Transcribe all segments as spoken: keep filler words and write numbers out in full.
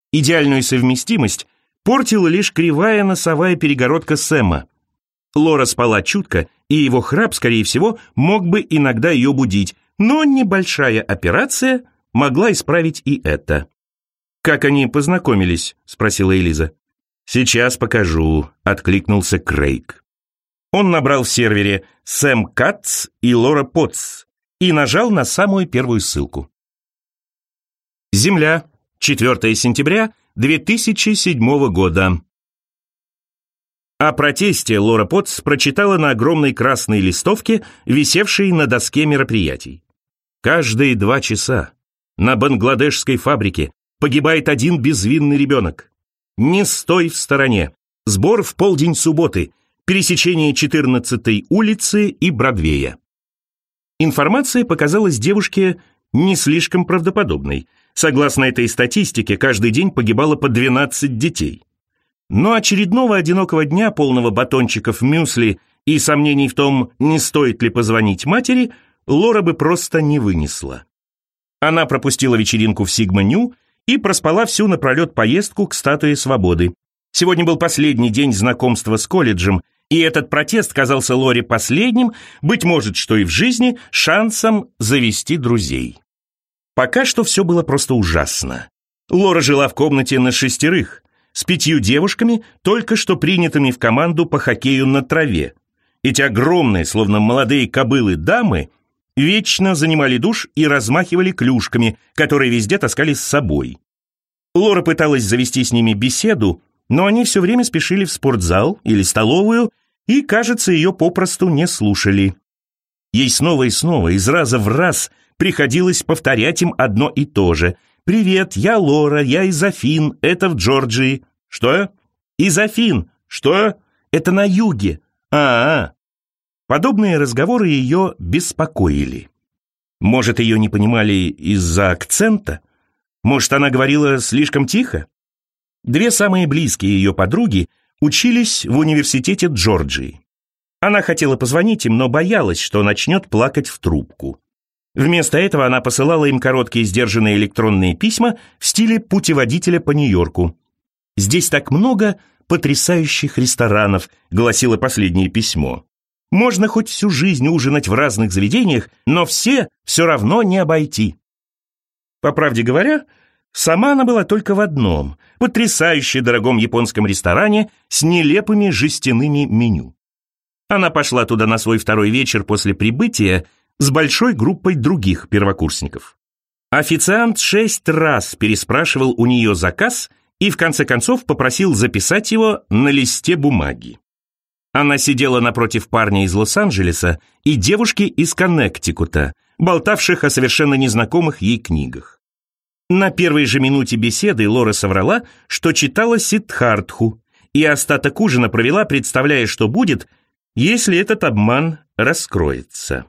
Идеальную совместимость портила лишь кривая носовая перегородка Сэма. Лора спала чутко, и его храп, скорее всего, мог бы иногда ее будить, но небольшая операция могла исправить и это. «Как они познакомились?» — спросила Элиза. «Сейчас покажу», — откликнулся Крейг. Он набрал в сервере «Сэм Катц и Лора Потц» и нажал на самую первую ссылку. Земля, четвёртое сентября две тысячи седьмого года. О протесте Лора Потц прочитала на огромной красной листовке, висевшей на доске мероприятий. Каждые два часа на бангладешской фабрике погибает один безвинный ребенок. Не стой в стороне. Сбор в полдень субботы. Пересечение четырнадцатой улицы и Бродвея. Информация показалась девушке не слишком правдоподобной. Согласно этой статистике, каждый день погибало по двенадцать детей. Но очередного одинокого дня, полного батончиков мюсли и сомнений в том, не стоит ли позвонить матери, Лора бы просто не вынесла. Она пропустила вечеринку в Сигма-Ню и проспала всю напролет поездку к Статуе Свободы. Сегодня был последний день знакомства с колледжем, и этот протест казался Лоре последним, быть может, что и в жизни, шансом завести друзей. Пока что все было просто ужасно. Лора жила в комнате на шестерых, с пятью девушками, только что принятыми в команду по хоккею на траве. Эти огромные, словно молодые кобылы, дамы вечно занимали душ и размахивали клюшками, которые везде таскали с собой. Лора пыталась завести с ними беседу, но они все время спешили в спортзал или столовую и, кажется, ее попросту не слушали. Ей снова и снова, из раза в раз, приходилось повторять им одно и то же. «Привет, я Лора, я из Афин, это в Джорджии». «Что?» «Из Афин». «Что?» «Это на юге». «А-а». Подобные разговоры ее беспокоили. Может, ее не понимали из-за акцента? Может, она говорила слишком тихо? Две самые близкие ее подруги учились в университете Джорджии. Она хотела позвонить им, но боялась, что начнет плакать в трубку. Вместо этого она посылала им короткие сдержанные электронные письма в стиле путеводителя по Нью-Йорку. «Здесь так много потрясающих ресторанов», — гласило последнее письмо. «Можно хоть всю жизнь ужинать в разных заведениях, но все все равно не обойти». По правде говоря, сама она была только в одном — потрясающе дорогом японском ресторане с нелепыми жестяными меню. Она пошла туда на свой второй вечер после прибытия с большой группой других первокурсников. Официант шесть раз переспрашивал у нее заказ и в конце концов попросил записать его на листе бумаги. Она сидела напротив парня из Лос-Анджелеса и девушки из Коннектикута, болтавших о совершенно незнакомых ей книгах. На первой же минуте беседы Лора соврала, что читала Сиддхартху, и остаток ужина провела, представляя, что будет, если этот обман раскроется.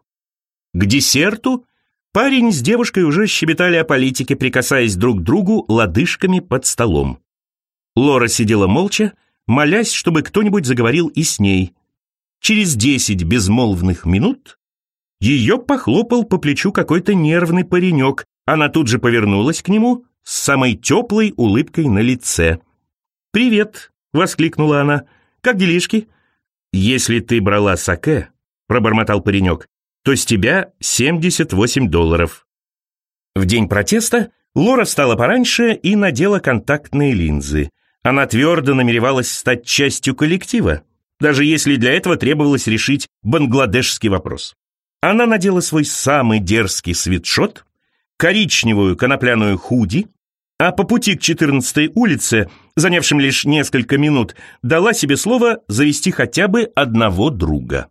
К десерту парень с девушкой уже щебетали о политике, прикасаясь друг к другу лодыжками под столом. Лора сидела молча, молясь, чтобы кто-нибудь заговорил и с ней. Через десять безмолвных минут ее похлопал по плечу какой-то нервный паренек. Она тут же повернулась к нему с самой теплой улыбкой на лице. «Привет!» — воскликнула она. «Как делишки?» «Если ты брала саке», — пробормотал паренек, «то с тебя семьдесят восемь долларов». В день протеста Лора встала пораньше и надела контактные линзы. Она твердо намеревалась стать частью коллектива, даже если для этого требовалось решить бангладешский вопрос. Она надела свой самый дерзкий свитшот, коричневую конопляную худи, а по пути к четырнадцатой улице, занявшим лишь несколько минут, дала себе слово завести хотя бы одного друга.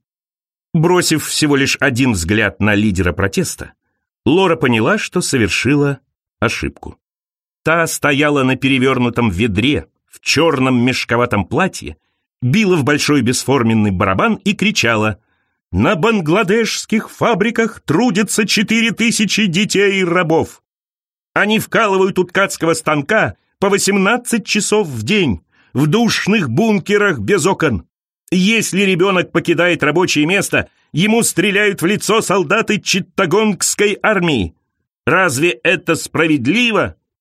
Бросив всего лишь один взгляд на лидера протеста, Лора поняла, что совершила ошибку. Та стояла на перевернутом ведре, в черном мешковатом платье, била в большой бесформенный барабан и кричала: «На бангладешских фабриках трудятся четыре тысячи детей и рабов. Они вкалывают у ткацкого станка по восемнадцать часов в день, в душных бункерах без окон. Если ребенок покидает рабочее место, ему стреляют в лицо солдаты читтагонгской армии. Разве это справедливо?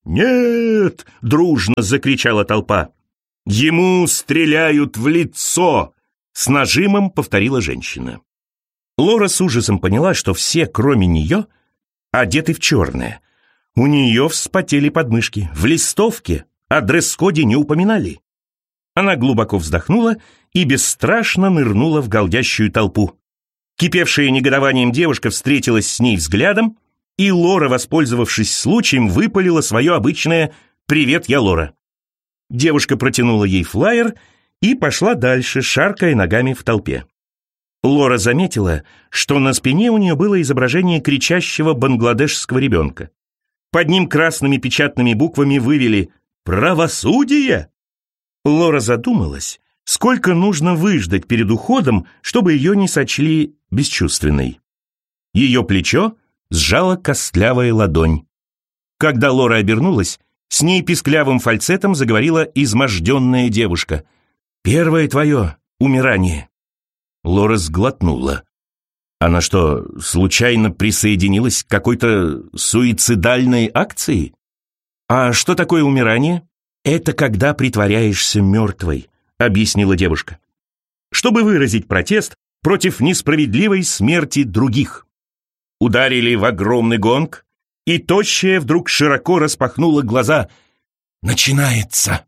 «Нет!» — дружно закричала толпа. «Ему стреляют в лицо!» — с нажимом повторила женщина. Лора с ужасом поняла, что все, кроме нее, одеты в черное. У нее вспотели подмышки. В листовке о дресс-коде не упоминали. Она глубоко вздохнула и бесстрашно нырнула в галдящую толпу. Кипевшая негодованием девушка встретилась с ней взглядом, и Лора, воспользовавшись случаем, выпалила свое обычное «Привет, я Лора». Девушка протянула ей флаер и пошла дальше, шаркая ногами в толпе. Лора заметила, что на спине у нее было изображение кричащего бангладешского ребенка. Под ним красными печатными буквами вывели «Правосудие!». Лора задумалась, сколько нужно выждать перед уходом, чтобы ее не сочли бесчувственной. Ее плечо сжала костлявая ладонь. Когда Лора обернулась, с ней писклявым фальцетом заговорила изможденная девушка. «Первое твое умирание». Лора сглотнула. Она что, случайно присоединилась к какой-то суицидальной акции? «А что такое умирание?» «Это когда притворяешься мертвой», — объяснила девушка. «Чтобы выразить протест против несправедливой смерти других». Ударили в огромный гонг, и тощая вдруг широко распахнула глаза. «Начинается!»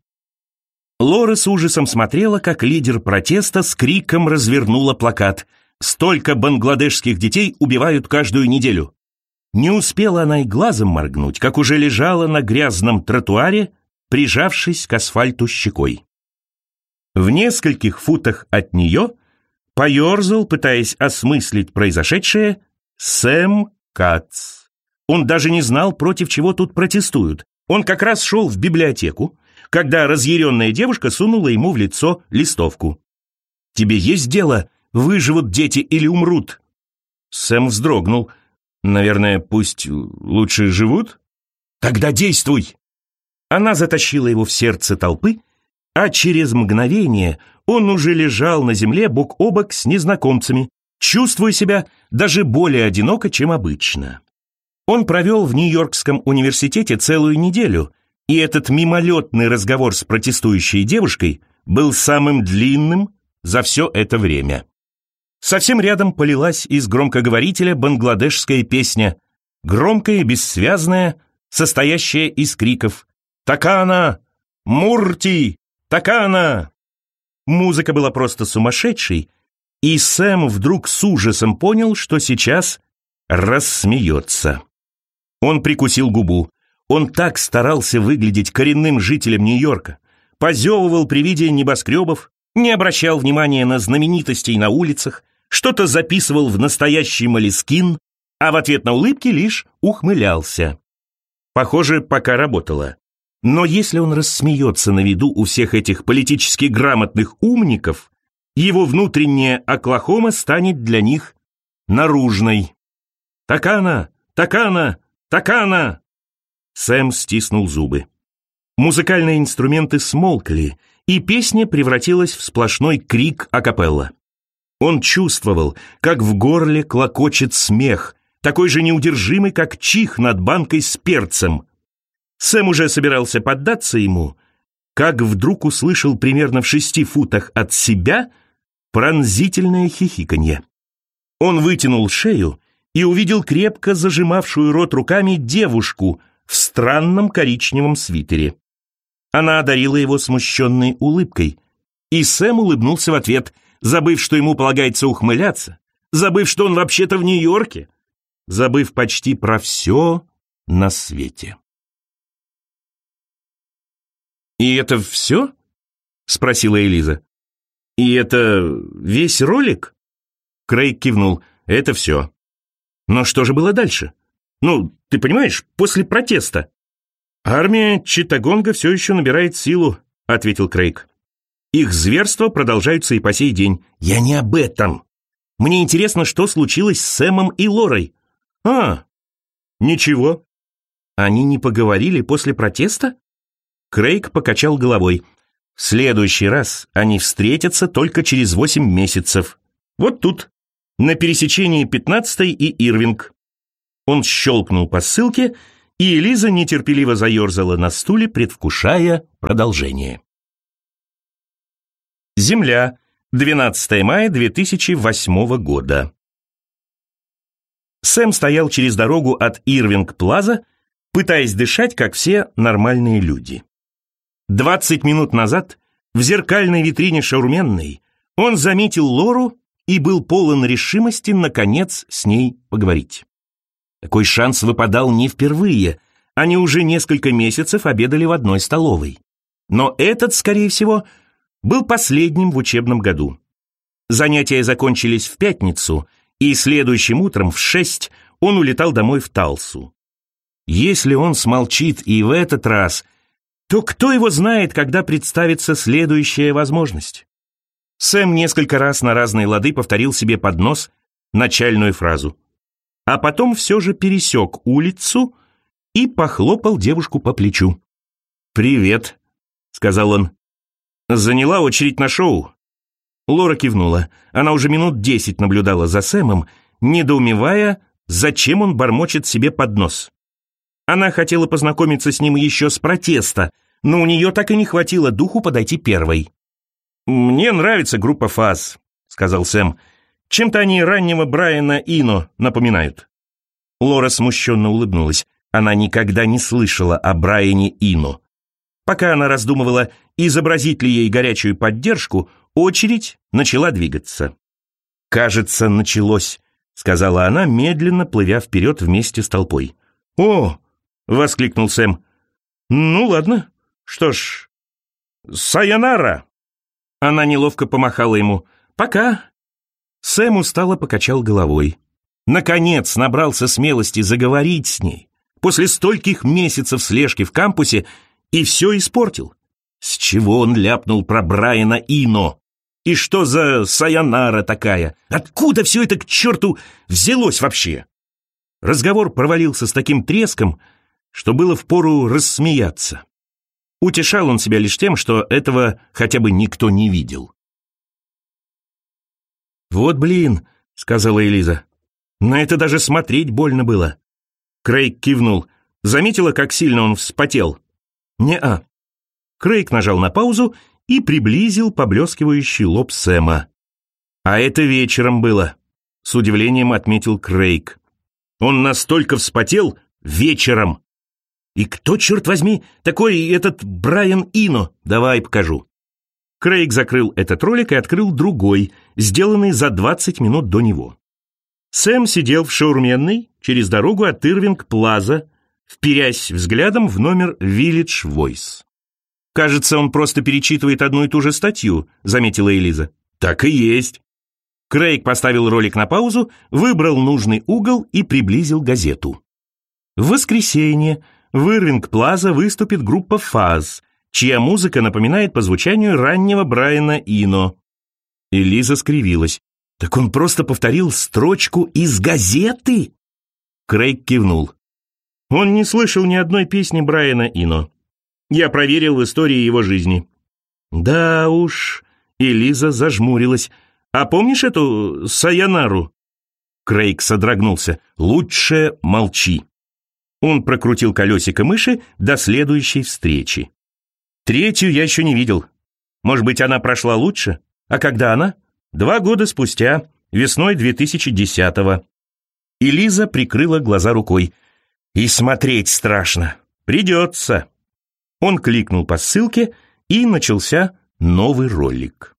Лора с ужасом смотрела, как лидер протеста с криком развернула плакат. «Столько бангладешских детей убивают каждую неделю». Не успела она и глазом моргнуть, как уже лежала на грязном тротуаре, прижавшись к асфальту щекой. В нескольких футах от нее поерзал, пытаясь осмыслить произошедшее, Сэм Кац. Он даже не знал, против чего тут протестуют. Он как раз шел в библиотеку, когда разъяренная девушка сунула ему в лицо листовку. «Тебе есть дело, выживут дети или умрут?» Сэм вздрогнул. «Наверное, пусть лучше живут?» «Тогда действуй!» Она затащила его в сердце толпы, а через мгновение он уже лежал на земле бок о бок с незнакомцами, чувствуя себя даже более одиноко, чем обычно. Он провел в Нью-Йоркском университете целую неделю, и этот мимолетный разговор с протестующей девушкой был самым длинным за все это время. Совсем рядом полилась из громкоговорителя бангладешская песня, громкая и бессвязная, состоящая из криков «Такана! Мурти! Такана!». Музыка была просто сумасшедшей, и Сэм вдруг с ужасом понял, что сейчас рассмеется. Он прикусил губу. Он так старался выглядеть коренным жителем Нью-Йорка, позевывал при виде небоскребов, не обращал внимания на знаменитостей на улицах, что-то записывал в настоящий молескин, а в ответ на улыбки лишь ухмылялся. Похоже, пока работало. Но если он рассмеется на виду у всех этих политически грамотных умников, его внутренняя Оклахома станет для них наружной. «Такана! Такана! Такана!» Сэм стиснул зубы. Музыкальные инструменты смолкли, и песня превратилась в сплошной крик акапелла. Он чувствовал, как в горле клокочет смех, такой же неудержимый, как чих над банкой с перцем. Сэм уже собирался поддаться ему, как вдруг услышал примерно в шести футах от себя пронзительное хихиканье. Он вытянул шею и увидел крепко зажимавшую рот руками девушку в странном коричневом свитере. Она одарила его смущенной улыбкой, и Сэм улыбнулся в ответ, забыв, что ему полагается ухмыляться, забыв, что он вообще-то в Нью-Йорке, забыв почти про все на свете. «И это все?» — спросила Элиза. «И это весь ролик?» Крейг кивнул. «Это все». «Но что же было дальше? Ну, ты понимаешь, после протеста?» «Армия Читтагонга все еще набирает силу», — ответил Крейг. «Их зверства продолжаются и по сей день». «Я не об этом. Мне интересно, что случилось с Сэмом и Лорой». «А, ничего». «Они не поговорили после протеста?» Крейг покачал головой. «В следующий раз они встретятся только через восемь месяцев. Вот тут, на пересечении пятнадцатой и Ирвинг». Он щелкнул по ссылке, и Элиза нетерпеливо заерзала на стуле, предвкушая продолжение. Земля. двенадцатое мая две тысячи восьмого года. Сэм стоял через дорогу от Ирвинг-Плаза, пытаясь дышать, как все нормальные люди. Двадцать минут назад в зеркальной витрине шаурменной он заметил Лору и был полон решимости, наконец, с ней поговорить. Такой шанс выпадал не впервые, они уже несколько месяцев обедали в одной столовой. Но этот, скорее всего, был последним в учебном году. Занятия закончились в пятницу, и следующим утром в шесть он улетал домой в Талсу. Если он смолчит и в этот раз, то кто его знает, когда представится следующая возможность? Сэм несколько раз на разные лады повторил себе под нос начальную фразу, а потом все же пересек улицу и похлопал девушку по плечу. «Привет», — сказал он. «Заняла очередь на шоу?» Лора кивнула. Она уже минут десять наблюдала за Сэмом, недоумевая, зачем он бормочет себе под нос. Она хотела познакомиться с ним еще с протеста, но у нее так и не хватило духу подойти первой. «Мне нравится группа Фаз», — сказал Сэм. «Чем-то они раннего Брайана Ино напоминают». Лора смущенно улыбнулась. Она никогда не слышала о Брайане Ино. Пока она раздумывала, изобразить ли ей горячую поддержку, очередь начала двигаться. «Кажется, началось», — сказала она, медленно плывя вперед вместе с толпой. «О!» — воскликнул Сэм. «Ну ладно, что ж, сайонара!» Она неловко помахала ему. «Пока!» Сэм устало покачал головой. Наконец набрался смелости заговорить с ней. После стольких месяцев слежки в кампусе и все испортил. С чего он ляпнул про Брайана Ино? И что за сайонара такая? Откуда все это к черту взялось вообще? Разговор провалился с таким треском, что было впору рассмеяться. Утешал он себя лишь тем, что этого хотя бы никто не видел. «Вот блин», — сказала Элиза, — «на это даже смотреть больно было». Крейг кивнул. Заметила, как сильно он вспотел? «Не-а». Крейг нажал на паузу и приблизил поблескивающий лоб Сэма. «А это вечером было», — с удивлением отметил Крейг. «Он настолько вспотел вечером». «И кто, черт возьми, такой этот Брайан Ино? Давай покажу». Крейг закрыл этот ролик и открыл другой, сделанный за двадцать минут до него. Сэм сидел в шаурменной через дорогу от Ирвинг-Плаза, вперясь взглядом в номер Village Voice. «Кажется, он просто перечитывает одну и ту же статью», — заметила Элиза. «Так и есть». Крейг поставил ролик на паузу, выбрал нужный угол и приблизил газету. В воскресенье в Ирвинг-Плаза выступит группа Фаз, чья музыка напоминает по звучанию раннего Брайана Ино. Элиза скривилась. «Так он просто повторил строчку из газеты?» Крейг кивнул. «Он не слышал ни одной песни Брайана Ино. Я проверил в истории его жизни». «Да уж», — Элиза зажмурилась. «А помнишь эту сайонару?» Крейг содрогнулся. «Лучше молчи». Он прокрутил колесико мыши до следующей встречи. «Третью я еще не видел. Может быть, она прошла лучше? А когда она?» «Два года спустя, весной две тысячи десятого». Элиза прикрыла глаза рукой. «И смотреть страшно. Придется». Он кликнул по ссылке, и начался новый ролик.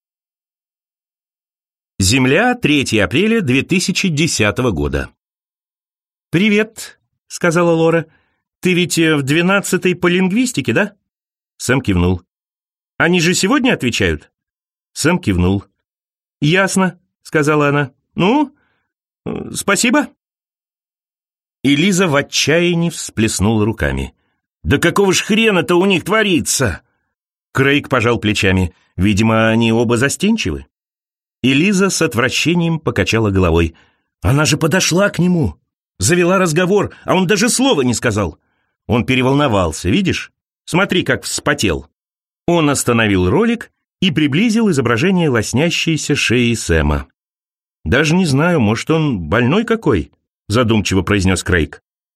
Земля, третьего апреля две тысячи десятого года. «Привет», — сказала Лора. «Ты ведь в двенадцатой по лингвистике, да?» Сэм кивнул. «Они же сегодня отвечают?» Сэм кивнул. «Ясно», — сказала она. «Ну, спасибо». Элиза в отчаянии всплеснула руками. «Да какого ж хрена-то у них творится?» Крейг пожал плечами. «Видимо, они оба застенчивы». Элиза с отвращением покачала головой. «Она же подошла к нему, завела разговор, а он даже слова не сказал. Он переволновался, видишь? Смотри, как вспотел». Он остановил ролик и приблизил изображение лоснящейся шеи Сэма. «Даже не знаю, может, он больной какой?» — задумчиво произнес Крейг.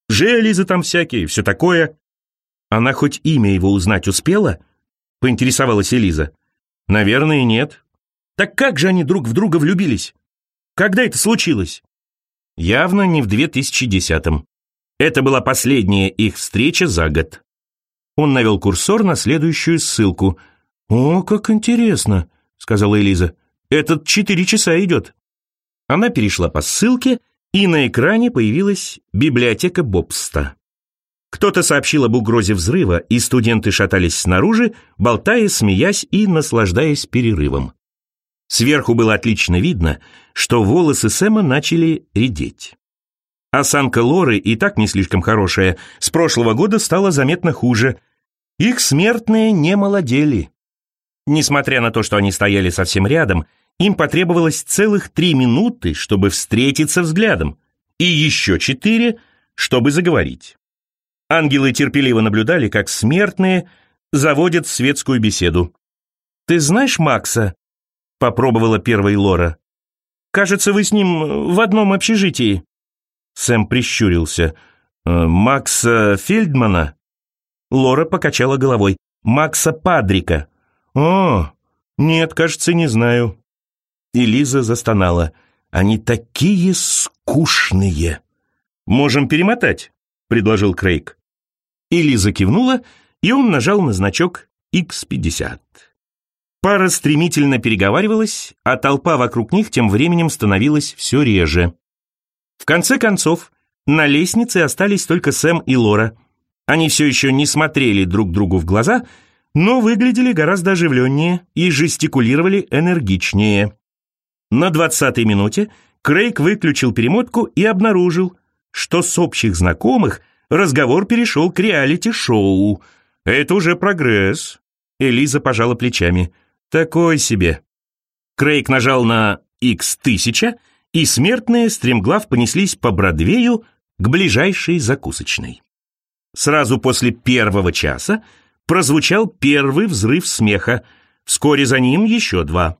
Железы там всякие, все такое. Она хоть имя его узнать успела? Поинтересовалась Элиза. Наверное, нет. Так как же они друг в друга влюбились? Когда это случилось? Явно не в две тысячи десятом. Это была последняя их встреча за год. Он навел курсор на следующую ссылку. «О, как интересно», — сказала Элиза. «Этот четыре часа идет». Она перешла по ссылке, и на экране появилась библиотека Бобста. Кто-то сообщил об угрозе взрыва, и студенты шатались снаружи, болтая, смеясь и наслаждаясь перерывом. Сверху было отлично видно, что волосы Сэма начали редеть. Осанка Лоры, и так не слишком хорошая, с прошлого года стала заметно хуже. Их смертные не молодели. Несмотря на то, что они стояли совсем рядом, им потребовалось целых три минуты, чтобы встретиться взглядом, и еще четыре, чтобы заговорить. Ангелы терпеливо наблюдали, как смертные заводят светскую беседу. «Ты знаешь Макса?» — попробовала первой Лора. «Кажется, вы с ним в одном общежитии». Сэм прищурился. «Макса Фельдмана?» Лора покачала головой. «Макса Падрика». «О, нет, кажется, не знаю». И Лиза застонала. «Они такие скучные». «Можем перемотать», — предложил Крейг. И Лиза кивнула, и он нажал на значок икс пятьдесят. Пара стремительно переговаривалась, а толпа вокруг них тем временем становилась все реже. В конце концов, на лестнице остались только Сэм и Лора. Они все еще не смотрели друг другу в глаза, но выглядели гораздо оживленнее и жестикулировали энергичнее. На двадцатой минуте Крейг выключил перемотку и обнаружил, что с общих знакомых разговор перешел к реалити-шоу. Это уже прогресс. Элиза пожала плечами. Такой себе. Крейг нажал на икс тысяча, и смертные стремглав понеслись по Бродвею к ближайшей закусочной. Сразу после первого часа прозвучал первый взрыв смеха, вскоре за ним еще два.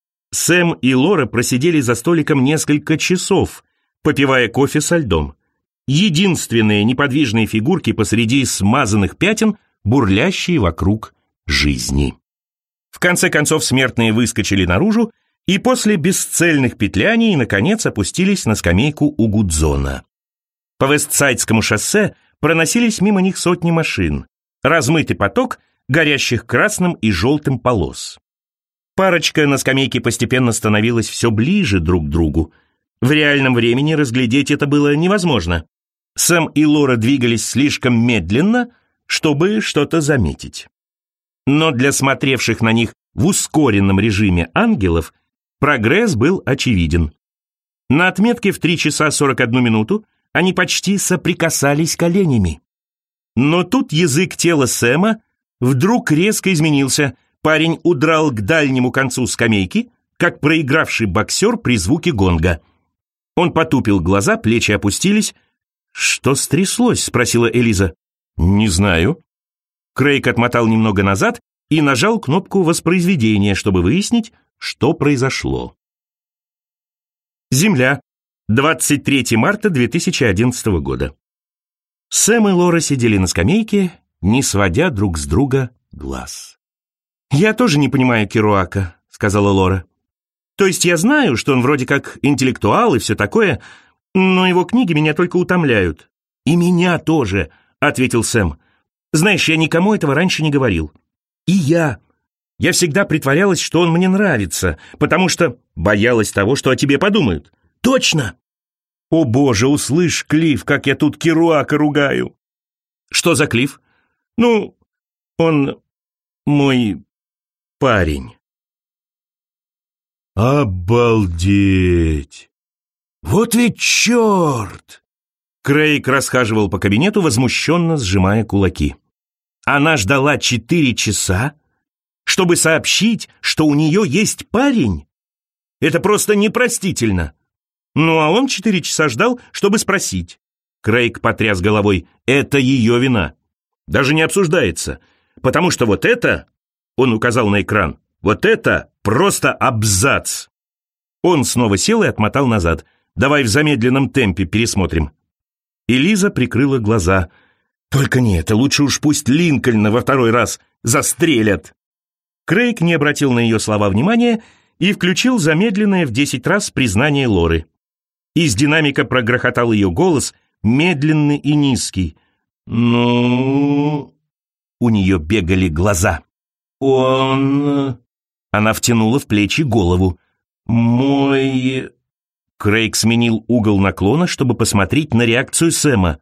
Сэм и Лора просидели за столиком несколько часов, попивая кофе со льдом. Единственные неподвижные фигурки посреди смазанных пятен, бурлящие вокруг жизни. В конце концов смертные выскочили наружу и после бесцельных петляний наконец опустились на скамейку у Гудзона. По Вестсайдскому шоссе проносились мимо них сотни машин, размытый поток горящих красным и желтым полос. Парочка на скамейке постепенно становилась все ближе друг к другу. В реальном времени разглядеть это было невозможно. Сэм и Лора двигались слишком медленно, чтобы что-то заметить. Но для смотревших на них в ускоренном режиме ангелов прогресс был очевиден. На отметке в три часа сорок одну минуту они почти соприкасались коленями. Но тут язык тела Сэма вдруг резко изменился. Парень удрал к дальнему концу скамейки, как проигравший боксер при звуке гонга. Он потупил глаза, плечи опустились. «Что стряслось?» — спросила Элиза. «Не знаю». Крейг отмотал немного назад и нажал кнопку воспроизведения, чтобы выяснить, что произошло. Земля. двадцать третьего марта две тысячи одиннадцатого года. Сэм и Лора сидели на скамейке, не сводя друг с друга глаз. «Я тоже не понимаю Керуака», — сказала Лора. «То есть я знаю, что он вроде как интеллектуал и все такое, но его книги меня только утомляют». «И меня тоже», — ответил Сэм. «Знаешь, я никому этого раньше не говорил. И я. Я всегда притворялась, что он мне нравится, потому что боялась того, что о тебе подумают». «Точно!» «О боже, услышь, Клифф, как я тут Керуака ругаю!» «Что за Клифф?» «Ну, он мой парень». «Обалдеть! Вот ведь черт!» Крейг расхаживал по кабинету, возмущенно сжимая кулаки. Она ждала четыре часа, чтобы сообщить, что у нее есть парень? Это просто непростительно. Ну, а он четыре часа ждал, чтобы спросить. Крейг потряс головой. Это ее вина. Даже не обсуждается. Потому что вот это, он указал на экран, вот это просто абзац. Он снова сел и отмотал назад. Давай в замедленном темпе пересмотрим. Элиза прикрыла глаза. «Только не это, лучше уж пусть Линкольна во второй раз застрелят». Крейг не обратил на ее слова внимания и включил замедленное в десять раз признание Лоры. Из динамика прогрохотал ее голос, медленный и низкий. «Ну...» У нее бегали глаза. «Он...» Она втянула в плечи голову. «Мой...» Крейг сменил угол наклона, чтобы посмотреть на реакцию Сэма.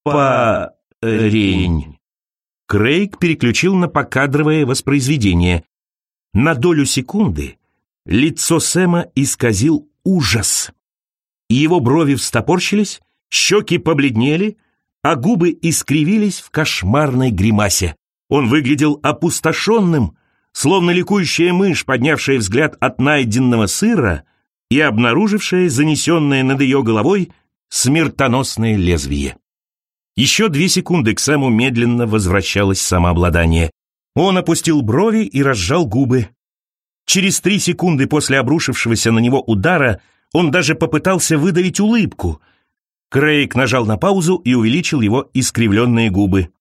«Парень...» Крейг переключил на покадровое воспроизведение. На долю секунды лицо Сэма исказил ужас. Его брови встопорщились, щеки побледнели, а губы искривились в кошмарной гримасе. Он выглядел опустошенным, словно ликующая мышь, поднявшая взгляд от найденного сыра и обнаружившая занесенное над ее головой смертоносное лезвие. Еще две секунды к Сэму медленно возвращалось самообладание. Он опустил брови и разжал губы. Через три секунды после обрушившегося на него удара он даже попытался выдавить улыбку. Крейг нажал на паузу и увеличил его искривленные губы.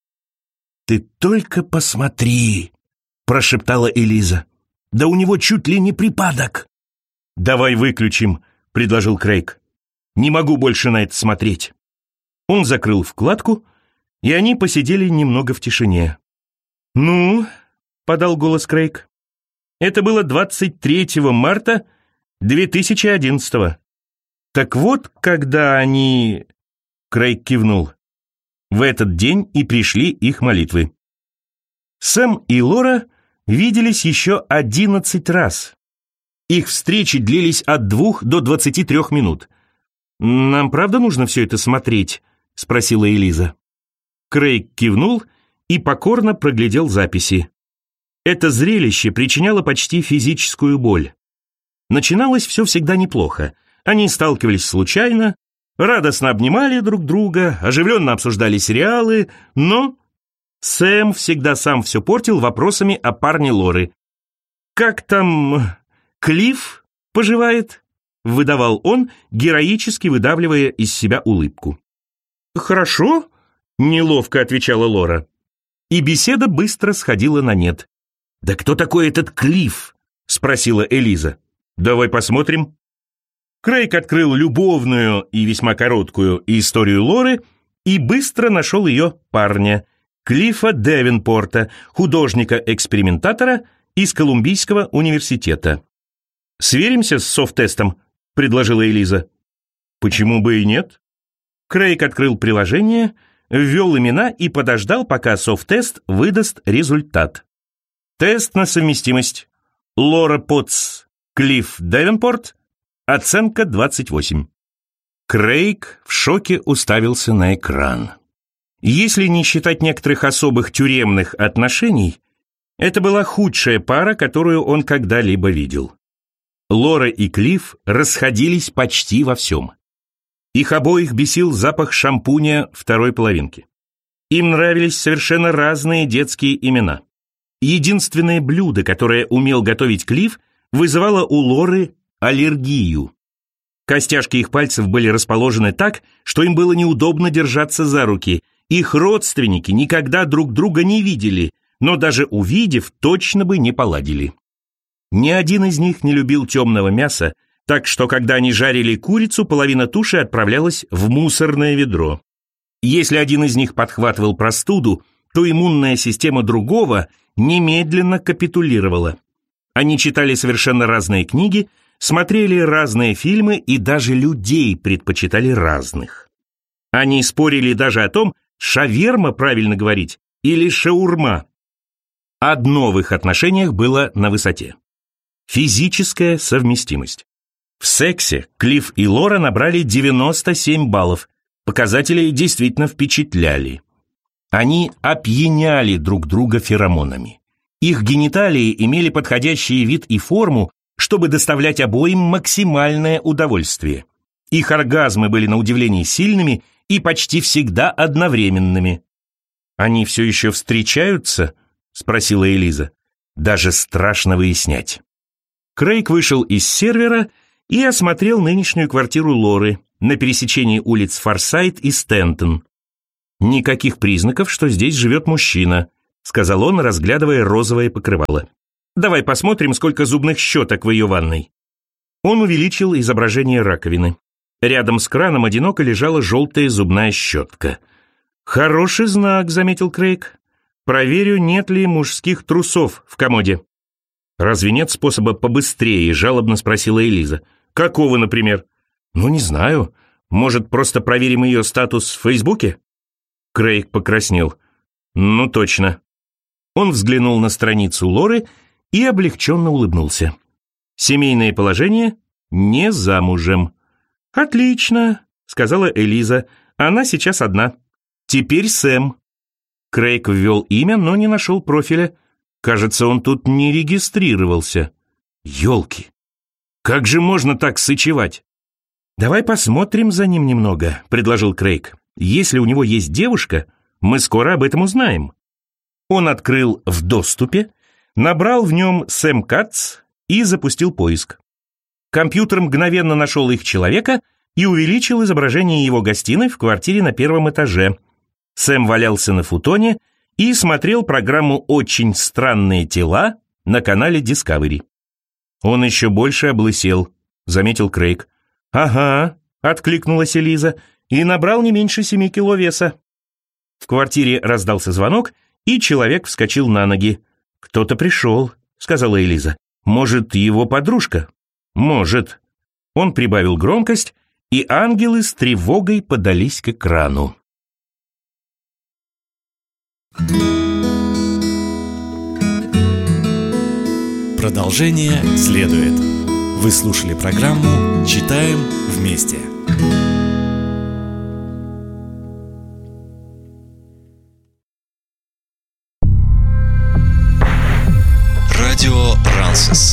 «Ты только посмотри!» — прошептала Элиза. «Да у него чуть ли не припадок!» «Давай выключим», — предложил Крейг. «Не могу больше на это смотреть». Он закрыл вкладку, и они посидели немного в тишине. «Ну», — подал голос Крейг, — «это было двадцать третьего марта две тысячи одиннадцатого. Так вот, когда они...» Крейг кивнул. В этот день и пришли их молитвы. Сэм и Лора виделись еще одиннадцать раз. Их встречи длились от двух до двадцати трех минут. «Нам правда нужно все это смотреть?» — спросила Элиза. Крейг кивнул и покорно проглядел записи. Это зрелище причиняло почти физическую боль. Начиналось все всегда неплохо. Они сталкивались случайно, радостно обнимали друг друга, оживленно обсуждали сериалы, но Сэм всегда сам все портил вопросами о парне Лоры. «Как там Клифф поживает?» — выдавал он, героически выдавливая из себя улыбку. «Хорошо», — неловко отвечала Лора. И беседа быстро сходила на нет. «Да кто такой этот Клифф?» — спросила Элиза. «Давай посмотрим». Крейг открыл любовную и весьма короткую историю Лоры и быстро нашел ее парня, Клиффа Девенпорта, художника-экспериментатора из Колумбийского университета. «Сверимся с софт-тестом», — предложила Элиза. «Почему бы и нет?» Крейг открыл приложение, ввел имена и подождал, пока софт-тест выдаст результат. Тест на совместимость. Лора Потс, Клифф Девенпорт. Оценка двадцать восемь. Крейг в шоке уставился на экран. Если не считать некоторых особых тюремных отношений, это была худшая пара, которую он когда-либо видел. Лора и Клифф расходились почти во всем. Их обоих бесил запах шампуня второй половинки. Им нравились совершенно разные детские имена. Единственное блюдо, которое умел готовить Клифф, вызывало у Лоры аллергию. Костяшки их пальцев были расположены так, что им было неудобно держаться за руки. Их родственники никогда друг друга не видели, но даже увидев, точно бы не поладили. Ни один из них не любил темного мяса, так что, когда они жарили курицу, половина туши отправлялась в мусорное ведро. Если один из них подхватывал простуду, то иммунная система другого немедленно капитулировала. Они читали совершенно разные книги, смотрели разные фильмы и даже людей предпочитали разных. Они спорили даже о том, шаверма правильно говорить или шаурма. Одно в их отношениях было на высоте. Физическая совместимость. В сексе Клифф и Лора набрали девяносто семь баллов. Показатели действительно впечатляли. Они опьяняли друг друга феромонами. Их гениталии имели подходящий вид и форму, чтобы доставлять обоим максимальное удовольствие. Их оргазмы были на удивление сильными и почти всегда одновременными. «Они все еще встречаются?» — спросила Элиза. «Даже страшно выяснять». Крейг вышел из сервера и осмотрел нынешнюю квартиру Лоры, на пересечении улиц Форсайт и Стентон. «Никаких признаков, что здесь живет мужчина», — сказал он, разглядывая розовое покрывало. «Давай посмотрим, сколько зубных щеток в ее ванной». Он увеличил изображение раковины. Рядом с краном одиноко лежала желтая зубная щетка. «Хороший знак», — заметил Крейг. «Проверю, нет ли мужских трусов в комоде». «Разве нет способа побыстрее?» — жалобно спросила Элиза. «Какого, например?» «Ну, не знаю. Может, просто проверим ее статус в Фейсбуке?» Крейг покраснел. «Ну, точно». Он взглянул на страницу Лоры и облегченно улыбнулся. «Семейное положение? Не замужем». «Отлично», — сказала Элиза. «Она сейчас одна. Теперь Сэм». Крейг ввел имя, но не нашел профиля. Кажется, он тут не регистрировался. Ёлки! Как же можно так сычевать? «Давай посмотрим за ним немного», — предложил Крейг. «Если у него есть девушка, мы скоро об этом узнаем». Он открыл «В доступе», набрал в нем «Сэм Кац» и запустил поиск. Компьютер мгновенно нашел их человека и увеличил изображение его гостиной в квартире на первом этаже. Сэм валялся на футоне и смотрел программу «Очень странные тела» на канале Discovery. «Он еще больше облысел», — заметил Крейг. «Ага», — откликнулась Элиза, «и набрал не меньше семи кило веса». В квартире раздался звонок, и человек вскочил на ноги. «Кто-то пришел», — сказала Элиза. «Может, его подружка?» «Может». Он прибавил громкость, и ангелы с тревогой подались к экрану. Продолжение следует. Вы слушали программу «Читаем вместе». Радио Рансес.